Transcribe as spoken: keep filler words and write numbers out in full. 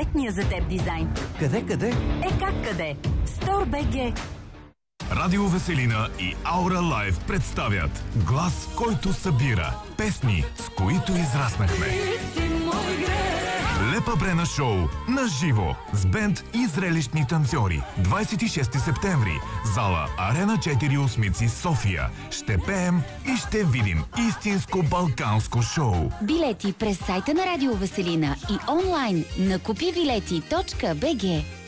перфектния за теб дизайн. Къде, къде? Е как къде? Store.bg. Радио Веселина и Аура Лайв представят глас, който събира, песни, с които израснахме. Лепа Брена шоу на живо с бенд и зрелищни танцори. двадесет и шести септември, зала Арена четири Осмици, София. Ще пеем и ще видим истинско балканско шоу. Билети през сайта на Радио Веселина и онлайн на купи билети точка би джи.